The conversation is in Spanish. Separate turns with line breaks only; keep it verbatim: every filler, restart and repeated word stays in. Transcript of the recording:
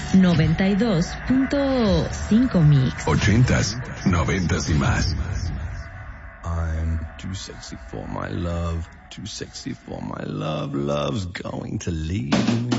noventa y dos punto cinco Mix.
Ochentas, noventas y más.
I'm too sexy for my love, too sexy for my love, love's going to leave me.